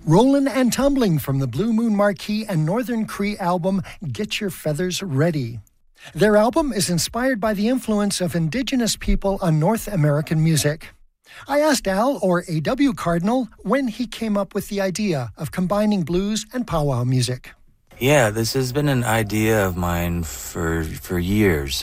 Rollin' and Tumbling from the Blue Moon Marquee and Northern Cree album Get Your Feathers Ready. Their album is inspired by the influence of indigenous people on North American music. I asked Al, or A.W. Cardinal, when he came up with the idea of combining blues and powwow music. Yeah, this has been an idea of mine for years.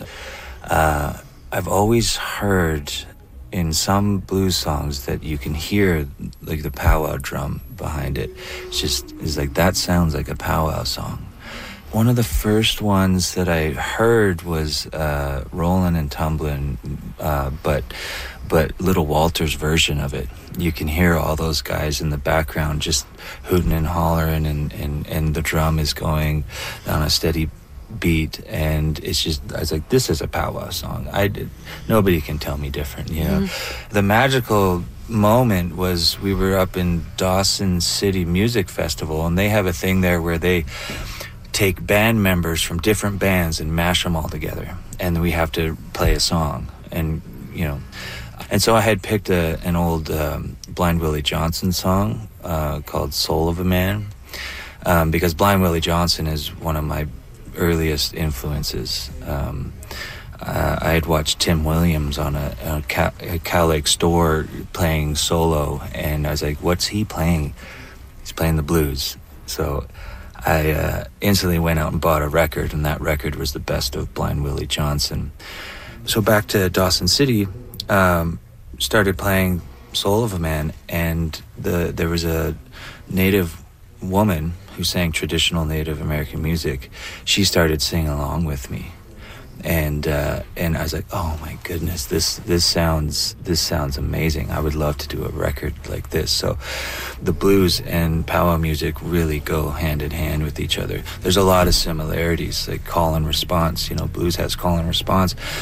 I've always heard in some blues songs that you can hear like the powwow drum behind it. It's like that sounds like a powwow song. One of the first ones that I heard was Rollin' and Tumblin', but Little Walter's version of it. You can hear all those guys in the background just hooting and hollering, and the drum is going on a steady beat, and I was like, this is a powwow song. Nobody can tell me different, you know. The magical moment was we were up in Dawson City Music Festival, and they have a thing there where they take band members from different bands and mash them all together, and we have to play a song, and you know. And so I had picked an old Blind Willie Johnson song called Soul of a Man, because Blind Willie Johnson is one of my earliest influences. I had watched Tim Williams on a Cal Lake store playing solo, and I was like, what's he playing? He's playing the blues. So I instantly went out and bought a record, and that record was the best of Blind Willie Johnson. So back to Dawson City, started playing Soul of a Man, and there was a native woman who sang traditional Native American music. She started singing along with me, and I was like, oh my goodness, this sounds amazing. I would love to do a record like this. So the blues and powwow music really go hand in hand with each other. There's a lot of similarities, like call and response. You know, blues has call and response.